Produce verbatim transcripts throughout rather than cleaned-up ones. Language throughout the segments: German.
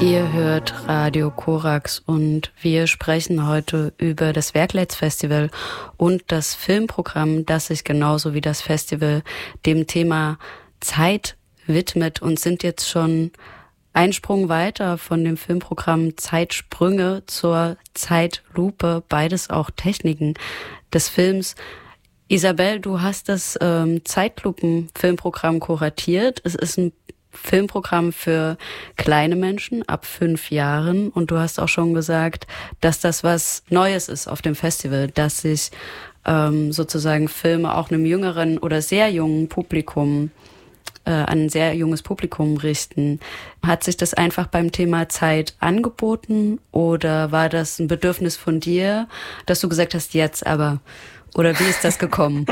Ihr hört Radio Korax und wir sprechen heute über das Werklets Festival und das Filmprogramm, das sich genauso wie das Festival dem Thema Zeit widmet, und sind jetzt schon einen Sprung weiter von dem Filmprogramm Zeitsprünge zur Zeitlupe, beides auch Techniken des Films. Isabel, du hast das ähm, Zeitlupen-Filmprogramm kuratiert. Es ist ein Filmprogramm für kleine Menschen ab fünf Jahren, und du hast auch schon gesagt, dass das was Neues ist auf dem Festival, dass sich ähm, sozusagen Filme auch einem jüngeren oder sehr jungen Publikum, äh, an ein sehr junges Publikum richten. Hat sich das einfach beim Thema Zeit angeboten oder war das ein Bedürfnis von dir, dass du gesagt hast, jetzt aber? Oder wie ist das gekommen?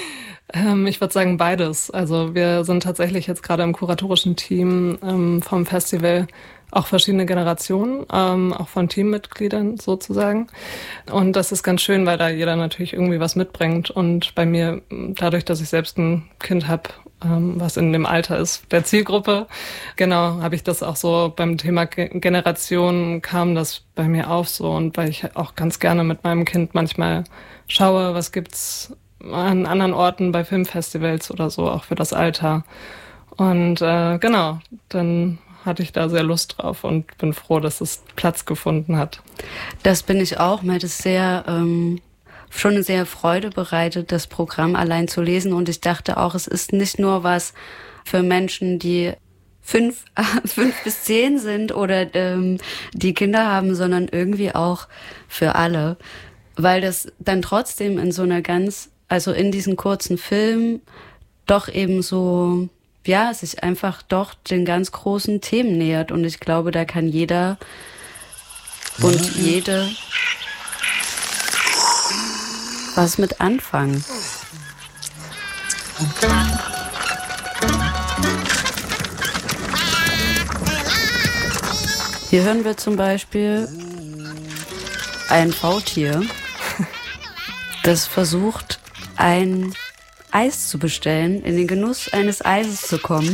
Ich würde sagen beides. Also wir sind tatsächlich jetzt gerade im kuratorischen Team ähm, vom Festival auch verschiedene Generationen, ähm, auch von Teammitgliedern sozusagen. Und das ist ganz schön, weil da jeder natürlich irgendwie was mitbringt. Und bei mir, dadurch, dass ich selbst ein Kind habe, ähm, was in dem Alter ist der Zielgruppe, genau, habe ich das auch so beim Thema Ge- Generation kam das bei mir auf so. Und weil ich auch ganz gerne mit meinem Kind manchmal schaue, was gibt's an anderen Orten bei Filmfestivals oder so, auch für das Alter. Und äh, genau, dann hatte ich da sehr Lust drauf und bin froh, dass es Platz gefunden hat. Das bin ich auch. Mir hat es sehr, ähm, schon eine sehr Freude bereitet, das Programm allein zu lesen. Und ich dachte auch, es ist nicht nur was für Menschen, die fünf, fünf bis zehn sind oder ähm, die Kinder haben, sondern irgendwie auch für alle. Weil das dann trotzdem in so einer ganz, also in diesen kurzen Film doch eben so, ja, sich einfach doch den ganz großen Themen nähert. Und ich glaube, da kann jeder und jede was mit anfangen. Hier hören wir zum Beispiel ein Faultier, das versucht, ein Eis zu bestellen, in den Genuss eines Eises zu kommen.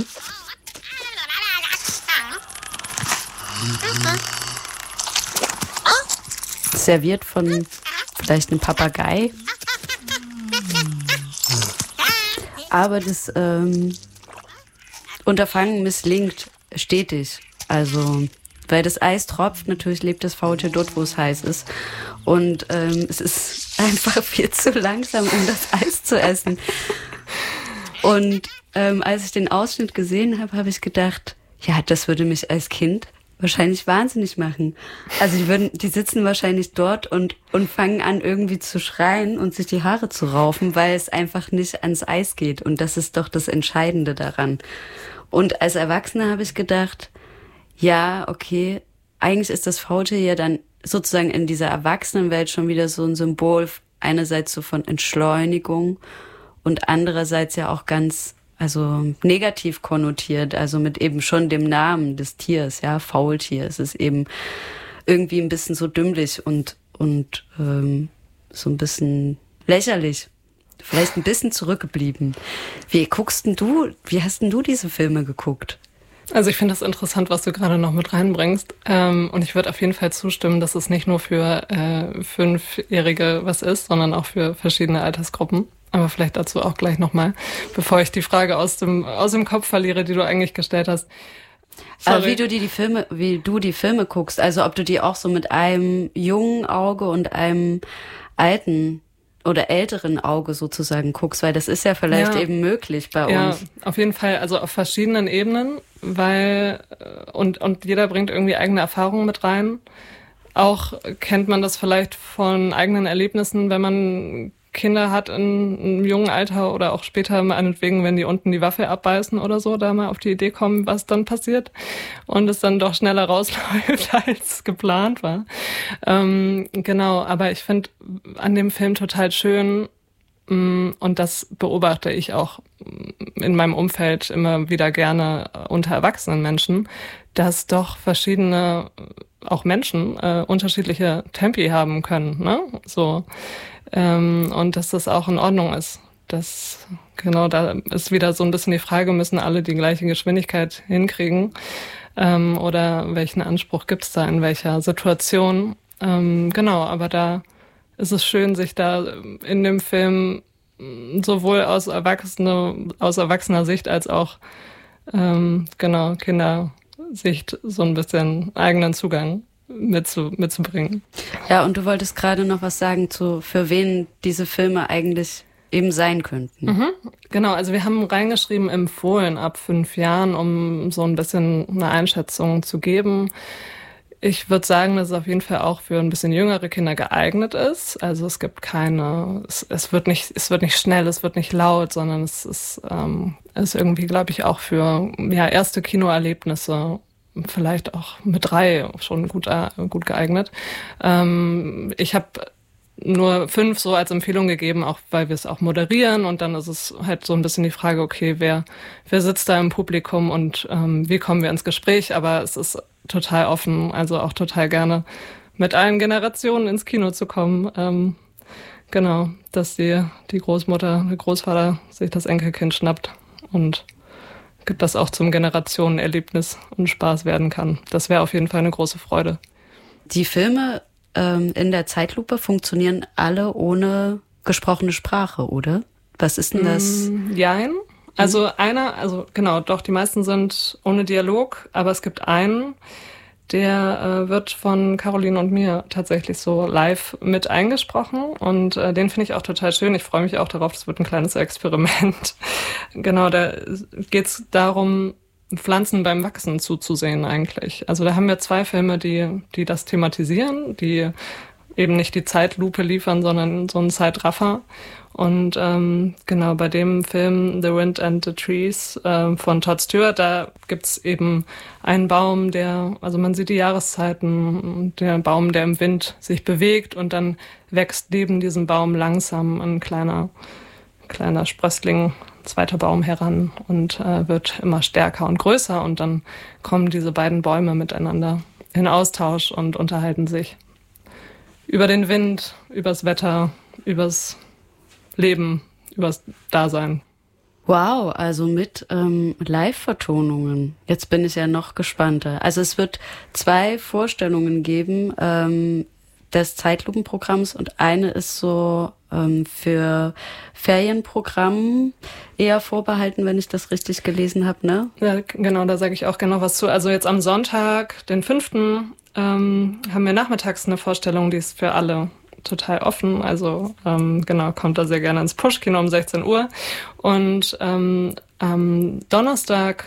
Serviert von vielleicht einem Papagei. Aber das ähm, Unterfangen misslingt stetig. Also, weil das Eis tropft, natürlich lebt das Faultier dort, wo es heiß ist. Und ähm, es ist einfach viel zu langsam, um das Eis zu essen. Und ähm, als ich den Ausschnitt gesehen habe, habe ich gedacht, ja, das würde mich als Kind wahrscheinlich wahnsinnig machen. Also die würden, die sitzen wahrscheinlich dort und und fangen an irgendwie zu schreien und sich die Haare zu raufen, weil es einfach nicht ans Eis geht. Und das ist doch das Entscheidende daran. Und als Erwachsene habe ich gedacht, ja, okay, eigentlich ist das Faultier ja dann sozusagen in dieser Erwachsenenwelt schon wieder so ein Symbol, einerseits so von Entschleunigung und andererseits ja auch ganz, also negativ konnotiert, also mit eben schon dem Namen des Tiers, ja, Faultier. Es ist eben irgendwie ein bisschen so dümmlich und, und ähm, so ein bisschen lächerlich. Vielleicht ein bisschen zurückgeblieben. Wie guckst denn du, wie hast denn du diese Filme geguckt? Also ich finde das interessant, was du gerade noch mit reinbringst. Ähm, und ich würde auf jeden Fall zustimmen, dass es nicht nur für äh, Fünfjährige was ist, sondern auch für verschiedene Altersgruppen. Aber vielleicht dazu auch gleich nochmal, bevor ich die Frage aus dem, aus dem Kopf verliere, die du eigentlich gestellt hast. Sorry. Aber wie du die, die Filme, wie du die Filme guckst, also ob du die auch so mit einem jungen Auge und einem alten oder älteren Auge sozusagen guckst, weil das ist ja vielleicht ja, eben möglich bei ja, uns. Ja, auf jeden Fall, also auf verschiedenen Ebenen, weil und und jeder bringt irgendwie eigene Erfahrungen mit rein. Auch kennt man das vielleicht von eigenen Erlebnissen, wenn man Kinder hat in einem jungen Alter oder auch später, meinetwegen, wenn die unten die Waffel abbeißen oder so, da mal auf die Idee kommen, was dann passiert und es dann doch schneller rausläuft, als geplant war. Ähm, genau, aber ich finde an dem Film total schön, mh, und das beobachte ich auch in meinem Umfeld immer wieder gerne unter erwachsenen Menschen, dass doch verschiedene, auch Menschen, äh, unterschiedliche Tempi haben können, ne? So. Ähm, und dass das auch in Ordnung ist. Das, genau, da ist wieder so ein bisschen die Frage, müssen alle die gleiche Geschwindigkeit hinkriegen? ähm, oder welchen Anspruch gibt es da in welcher Situation. Ähm, genau, aber da ist es schön, sich da in dem Film sowohl aus, Erwachsene, aus erwachsener Sicht als auch ähm, genau Kindersicht so ein bisschen eigenen Zugang mitzu, mitzubringen. Ja, und du wolltest gerade noch was sagen zu, für wen diese Filme eigentlich eben sein könnten. Mhm, genau, also wir haben reingeschrieben, empfohlen ab fünf Jahren, um so ein bisschen eine Einschätzung zu geben. Ich würde sagen, dass es auf jeden Fall auch für ein bisschen jüngere Kinder geeignet ist. Also es gibt keine, es, es wird nicht, es wird nicht schnell, es wird nicht laut, sondern es ist, ähm, ist irgendwie, glaube ich, auch für ja erste Kinoerlebnisse vielleicht auch mit drei schon gut, äh, gut geeignet. Ähm, ich habe nur fünf so als Empfehlung gegeben, auch weil wir es auch moderieren, und dann ist es halt so ein bisschen die Frage, okay, wer wer sitzt da im Publikum und ähm, wie kommen wir ins Gespräch, aber es ist total offen, also auch total gerne mit allen Generationen ins Kino zu kommen. Ähm, genau, dass die die Großmutter, der Großvater sich das Enkelkind schnappt und das auch zum Generationenerlebnis und Spaß werden kann. Das wäre auf jeden Fall eine große Freude. Die Filme in der Zeitlupe funktionieren alle ohne gesprochene Sprache, oder? Was ist denn das? Jein. Also einer, also genau, doch, die meisten sind ohne Dialog, aber es gibt einen, der äh, wird von Caroline und mir tatsächlich so live mit eingesprochen, und äh, den finde ich auch total schön. Ich freue mich auch darauf, das wird ein kleines Experiment. Genau, da geht es darum, Pflanzen beim Wachsen zuzusehen eigentlich. Also da haben wir zwei Filme, die die das thematisieren, die eben nicht die Zeitlupe liefern, sondern so einen Zeitraffer. Und ähm, genau, bei dem Film The Wind and the Trees äh, von Todd Stewart, da gibt's eben einen Baum, der, also man sieht die Jahreszeiten, der Baum, der im Wind sich bewegt, und dann wächst neben diesem Baum langsam ein kleiner, kleiner Sprössling, zweiter Baum heran und äh, wird immer stärker und größer, und dann kommen diese beiden Bäume miteinander in Austausch und unterhalten sich über den Wind, übers Wetter, übers Leben, übers Dasein. Wow, also mit ähm, Live-Vertonungen. Jetzt bin ich ja noch gespannter. Also es wird zwei Vorstellungen geben ähm, des Zeitlupenprogramms, und eine ist so ähm, für Ferienprogramm eher vorbehalten, wenn ich das richtig gelesen habe, ne? Ja, genau, da sage ich auch gerne noch was zu. Also jetzt am Sonntag, den fünften Ähm, haben wir nachmittags eine Vorstellung, die ist für alle total offen. Also ähm, genau, kommt da sehr gerne ins Push-Kino um sechzehn Uhr. Und ähm, am Donnerstag,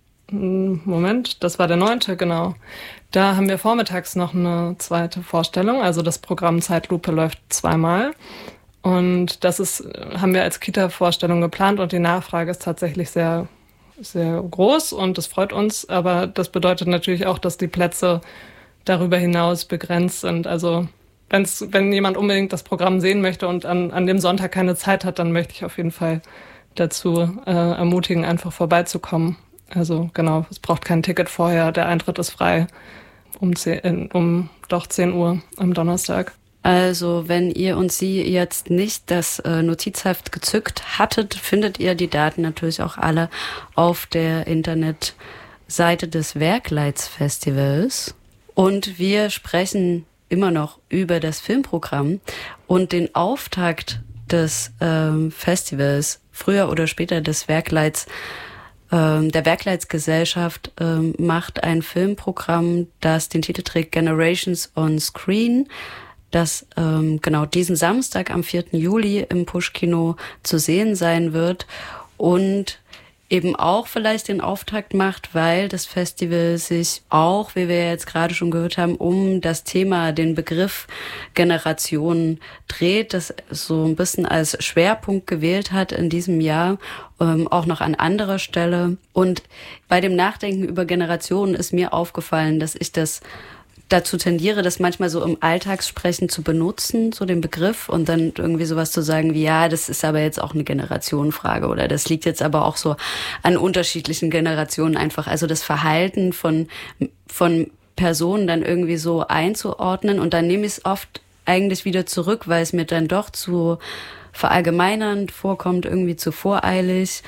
Moment, das war der neunte, genau, da haben wir vormittags noch eine zweite Vorstellung. Also das Programm Zeitlupe läuft zweimal. Und das ist, haben wir als Kita-Vorstellung geplant, und die Nachfrage ist tatsächlich sehr, sehr groß, und das freut uns. Aber das bedeutet natürlich auch, dass die Plätze darüber hinaus begrenzt sind. Also wenn's, wenn jemand unbedingt das Programm sehen möchte und an, an dem Sonntag keine Zeit hat, dann möchte ich auf jeden Fall dazu äh, ermutigen, einfach vorbeizukommen. Also genau, es braucht kein Ticket vorher, der Eintritt ist frei um, zehn, um doch zehn Uhr am Donnerstag. Also wenn ihr und Sie jetzt nicht das äh, Notizheft gezückt hattet, findet ihr die Daten natürlich auch alle auf der Internetseite des Werkleitsfestivals. Und wir sprechen immer noch über das Filmprogramm und den Auftakt des ähm, Festivals, früher oder später des Werkleits, ähm, der Werkleitsgesellschaft ähm, macht ein Filmprogramm, das den Titel trägt Generations on Screen, das ähm, genau diesen Samstag am vierten Juli im Push-Kino zu sehen sein wird und eben auch vielleicht den Auftakt macht, weil das Festival sich auch, wie wir jetzt gerade schon gehört haben, um das Thema, den Begriff Generation dreht, das so ein bisschen als Schwerpunkt gewählt hat in diesem Jahr, ähm, auch noch an anderer Stelle. Und bei dem Nachdenken über Generationen ist mir aufgefallen, dass ich das dazu tendiere, das manchmal so im Alltagssprechen zu benutzen, so den Begriff, und dann irgendwie sowas zu sagen wie, ja, das ist aber jetzt auch eine Generationenfrage, oder das liegt jetzt aber auch so an unterschiedlichen Generationen einfach. Also das Verhalten von, von Personen dann irgendwie so einzuordnen, und dann nehme ich es oft eigentlich wieder zurück, weil es mir dann doch zu verallgemeinernd vorkommt, irgendwie zu voreilig.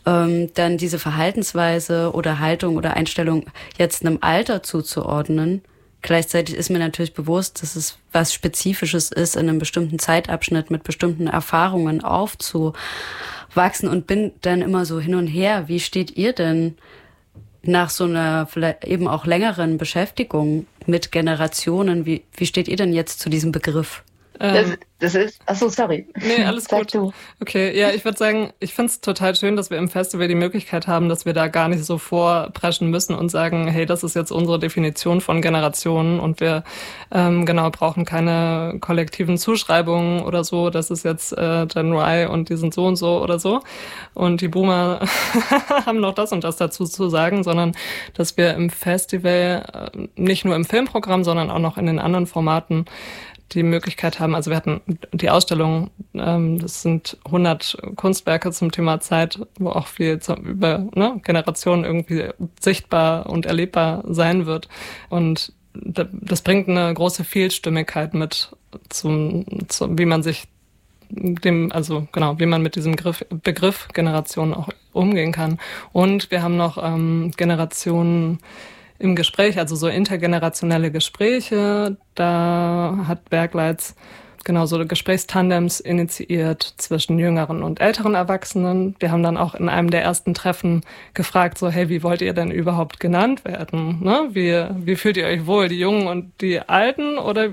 ähm, dann diese Verhaltensweise oder Haltung oder Einstellung jetzt einem Alter zuzuordnen. Gleichzeitig ist mir natürlich bewusst, dass es was Spezifisches ist, in einem bestimmten Zeitabschnitt mit bestimmten Erfahrungen aufzuwachsen und bin dann immer so hin und her. Wie steht ihr denn nach so einer vielleicht eben auch längeren Beschäftigung mit Generationen? Wie, wie steht ihr denn jetzt zu diesem Begriff? Das, das ist, ach so, sorry. Nee, alles Sag gut. Du. Okay, ja, ich würde sagen, ich finde es total schön, dass wir im Festival die Möglichkeit haben, dass wir da gar nicht so vorpreschen müssen und sagen, hey, das ist jetzt unsere Definition von Generationen und wir ähm, genau brauchen keine kollektiven Zuschreibungen oder so, das ist jetzt äh, Gen Y und die sind so und so oder so und die Boomer haben noch das und das dazu zu sagen, sondern dass wir im Festival äh, nicht nur im Filmprogramm, sondern auch noch in den anderen Formaten die Möglichkeit haben, also wir hatten die Ausstellung, ähm, das sind hundert Kunstwerke zum Thema Zeit, wo auch viel zu, über ne, Generationen irgendwie sichtbar und erlebbar sein wird. Und das bringt eine große Vielstimmigkeit mit, zum, zum, wie man sich dem, also genau, wie man mit diesem Begriff, Begriff Generation auch umgehen kann. Und wir haben noch ähm, Generationen im Gespräch, also so intergenerationelle Gespräche. Da hat Bergleitz genau so Gesprächstandems initiiert zwischen jüngeren und älteren Erwachsenen. Wir haben dann auch in einem der ersten Treffen gefragt, so, hey, wie wollt ihr denn überhaupt genannt werden? Ne? Wie, wie fühlt ihr euch wohl, die Jungen und die Alten oder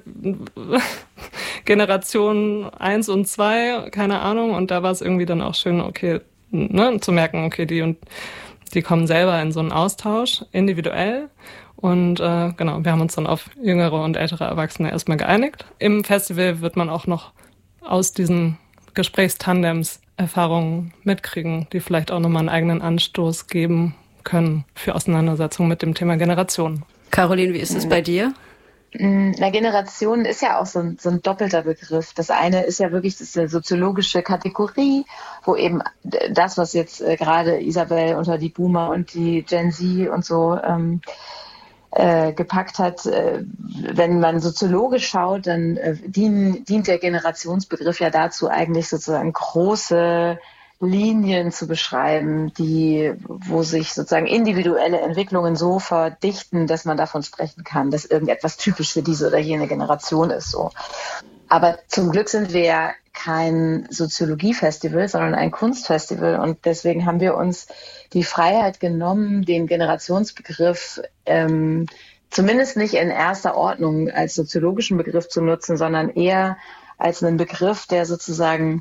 Generation eins und zwei? Keine Ahnung. Und da war es irgendwie dann auch schön, okay, ne, zu merken, okay, die und die kommen selber in so einen Austausch, individuell. Und äh, genau, wir haben uns dann auf jüngere und ältere Erwachsene erstmal geeinigt. Im Festival wird man auch noch aus diesen Gesprächstandems Erfahrungen mitkriegen, die vielleicht auch nochmal einen eigenen Anstoß geben können für Auseinandersetzungen mit dem Thema Generation. Caroline, wie ist es bei dir? Na, Generation ist ja auch so ein, so ein doppelter Begriff. Das eine ist ja wirklich, das ist eine soziologische Kategorie, wo eben das, was jetzt äh, gerade Isabel unter die Boomer und die Gen Z und so ähm, äh, gepackt hat, äh, wenn man soziologisch schaut, dann äh, dien, dient der Generationsbegriff ja dazu, eigentlich sozusagen große Linien zu beschreiben, die, wo sich sozusagen individuelle Entwicklungen so verdichten, dass man davon sprechen kann, dass irgendetwas typisch für diese oder jene Generation ist, so. Aber zum Glück sind wir ja kein Soziologiefestival, sondern ein Kunstfestival und deswegen haben wir uns die Freiheit genommen, den Generationsbegriff ähm, zumindest nicht in erster Ordnung als soziologischen Begriff zu nutzen, sondern eher als einen Begriff, der sozusagen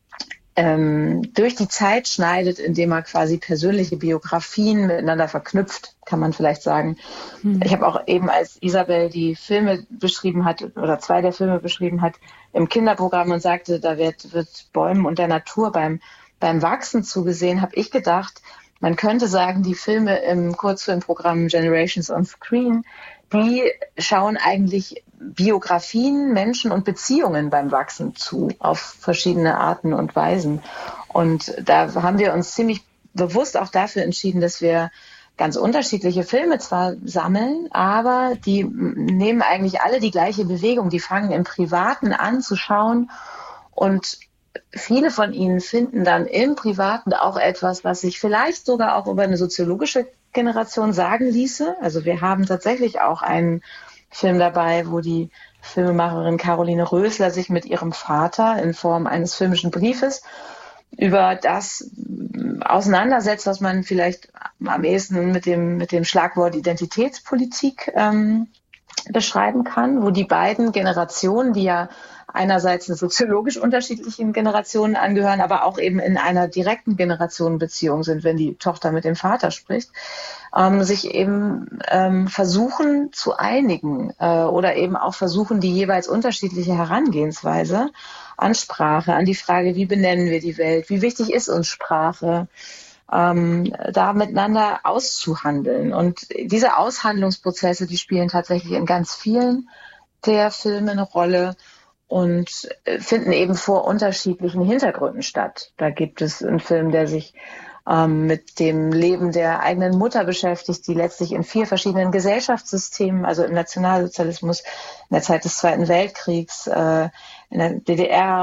Ähm, durch die Zeit schneidet, indem er quasi persönliche Biografien miteinander verknüpft, kann man vielleicht sagen. Mhm. Ich habe auch eben, als Isabel die Filme beschrieben hat, oder zwei der Filme beschrieben hat, im Kinderprogramm und sagte, da wird, wird Bäumen und der Natur beim, beim Wachsen zugesehen, habe ich gedacht, man könnte sagen, die Filme im Kurzfilmprogramm Generations on Screen, die schauen eigentlich Biografien, Menschen und Beziehungen beim Wachsen zu, auf verschiedene Arten und Weisen. Und da haben wir uns ziemlich bewusst auch dafür entschieden, dass wir ganz unterschiedliche Filme zwar sammeln, aber die nehmen eigentlich alle die gleiche Bewegung. Die fangen im Privaten an zu schauen und viele von ihnen finden dann im Privaten auch etwas, was sich vielleicht sogar auch über eine soziologische Generation sagen ließe. Also wir haben tatsächlich auch einen Film dabei, wo die Filmemacherin Caroline Rösler sich mit ihrem Vater in Form eines filmischen Briefes über das auseinandersetzt, was man vielleicht am ehesten mit dem, mit dem Schlagwort Identitätspolitik ähm, beschreiben kann, wo die beiden Generationen, die ja einerseits eine soziologisch unterschiedlichen Generationen angehören, aber auch eben in einer direkten Generationenbeziehung sind, wenn die Tochter mit dem Vater spricht, ähm, sich eben ähm, versuchen zu einigen äh, oder eben auch versuchen, die jeweils unterschiedliche Herangehensweise an Sprache, an die Frage, wie benennen wir die Welt, wie wichtig ist uns Sprache, ähm, da miteinander auszuhandeln. Und diese Aushandlungsprozesse, die spielen tatsächlich in ganz vielen der Filme eine Rolle und finden eben vor unterschiedlichen Hintergründen statt. Da gibt es einen Film, der sich ähm, mit dem Leben der eigenen Mutter beschäftigt, die letztlich in vier verschiedenen Gesellschaftssystemen, also im Nationalsozialismus, in der Zeit des Zweiten Weltkriegs, äh, in der D D R und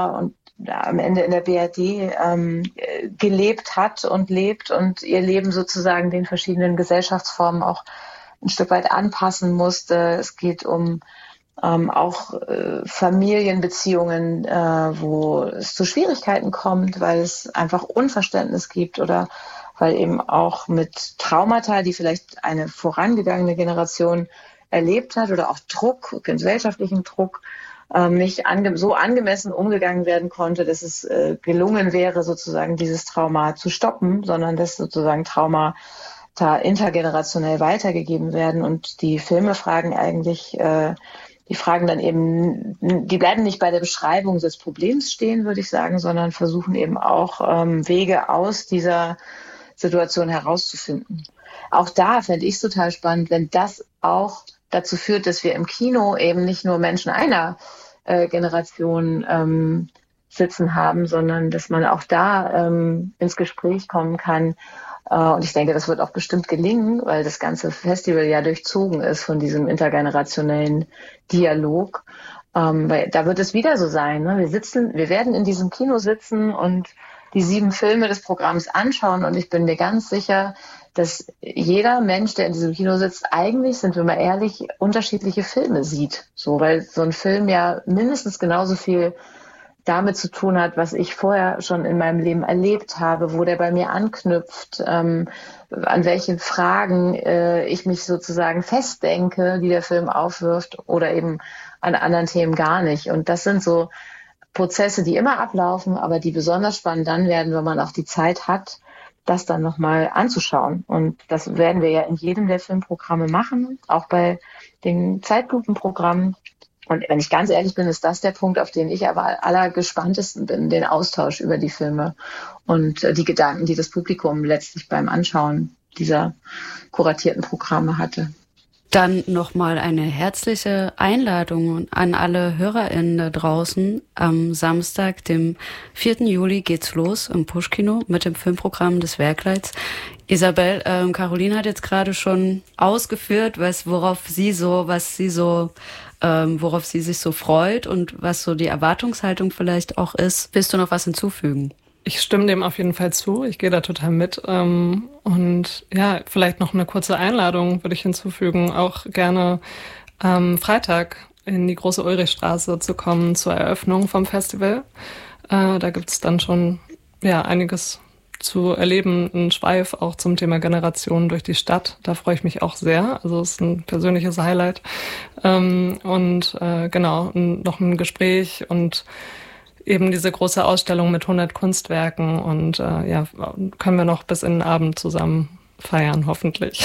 am Ende in der B R D ähm, gelebt hat und lebt und ihr Leben sozusagen den verschiedenen Gesellschaftsformen auch ein Stück weit anpassen musste. Es geht um ähm, auch äh, Familienbeziehungen, äh, wo es zu Schwierigkeiten kommt, weil es einfach Unverständnis gibt oder weil eben auch mit Traumata, die vielleicht eine vorangegangene Generation erlebt hat oder auch Druck, gesellschaftlichen Druck, ähm, nicht ange- so angemessen umgegangen werden konnte, dass es äh, gelungen wäre, sozusagen dieses Trauma zu stoppen, sondern dass sozusagen Trauma da intergenerationell weitergegeben werden. Und die Filme fragen eigentlich, äh, die fragen dann eben, die bleiben nicht bei der Beschreibung des Problems stehen, würde ich sagen, sondern versuchen eben auch ähm, Wege aus dieser Situation herauszufinden. Auch da fände ich es total spannend, wenn das auch dazu führt, dass wir im Kino eben nicht nur Menschen einer äh, Generation ähm, sitzen haben, sondern dass man auch da ähm, ins Gespräch kommen kann. Äh, und ich denke, das wird auch bestimmt gelingen, weil das ganze Festival ja durchzogen ist von diesem intergenerationellen Dialog. Ähm, weil da wird es wieder so sein. Ne? Wir sitzen, wir werden in diesem Kino sitzen und die sieben Filme des Programms anschauen und ich bin mir ganz sicher, dass jeder Mensch, der in diesem Kino sitzt, eigentlich, sind wir mal ehrlich, unterschiedliche Filme sieht. So, weil so ein Film ja mindestens genauso viel damit zu tun hat, was ich vorher schon in meinem Leben erlebt habe, wo der bei mir anknüpft, ähm, an welchen Fragen äh, ich mich sozusagen festdenke, die der Film aufwirft oder eben an anderen Themen gar nicht. Und das sind so Prozesse, die immer ablaufen, aber die besonders spannend dann werden, wenn man auch die Zeit hat, das dann nochmal anzuschauen. Und das werden wir ja in jedem der Filmprogramme machen, auch bei den Zeitlupenprogrammen. Und wenn ich ganz ehrlich bin, ist das der Punkt, auf den ich aber allergespanntesten bin, den Austausch über die Filme und die Gedanken, die das Publikum letztlich beim Anschauen dieser kuratierten Programme hatte. Dann nochmal eine herzliche Einladung an alle HörerInnen da draußen. Am Samstag, dem vierten Juli, geht's los im Push-Kino mit dem Filmprogramm des Werkleits. Isabel, ähm, Caroline hat jetzt gerade schon ausgeführt, was, worauf sie so, was sie so, ähm, worauf sie sich so freut und was so die Erwartungshaltung vielleicht auch ist. Willst du noch was hinzufügen? Ich stimme dem auf jeden Fall zu. Ich gehe da total mit. Ähm, und ja, vielleicht noch eine kurze Einladung würde ich hinzufügen, auch gerne ähm, Freitag in die große Ulrichstraße zu kommen zur Eröffnung vom Festival. Äh, da gibt es dann schon ja einiges zu erleben, ein Schweif auch zum Thema Generationen durch die Stadt. Da freue ich mich auch sehr. Also es ist ein persönliches Highlight. Ähm, und äh, genau, n- noch ein Gespräch und eben diese große Ausstellung mit hundert Kunstwerken und äh, ja, können wir noch bis in den Abend zusammen feiern, hoffentlich.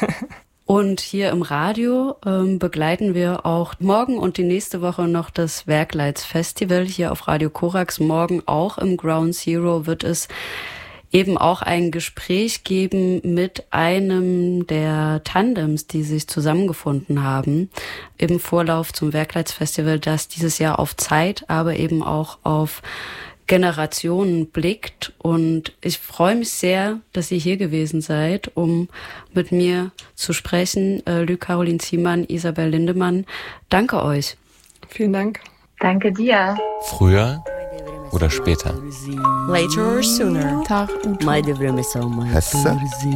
Und hier im Radio ähm, begleiten wir auch morgen und die nächste Woche noch das Werkleits Festival hier auf Radio Korax. Morgen auch im Ground Zero wird es eben auch ein Gespräch geben mit einem der Tandems, die sich zusammengefunden haben im Vorlauf zum Werkleits-Festival, das dieses Jahr auf Zeit, aber eben auch auf Generationen blickt. Und ich freue mich sehr, dass ihr hier gewesen seid, um mit mir zu sprechen. Äh, Lü Caroline Ziemann, Isabel Lindemann, danke euch. Vielen Dank. Danke dir. Früher oder später? Later or sooner. ما دبرمي سوما هسه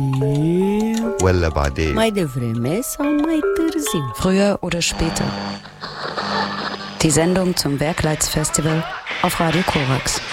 ولا بعدين ما دبرمي سوما ترزي. Früher oder später. Die Sendung zum Werkleits Festival auf Radio Korax.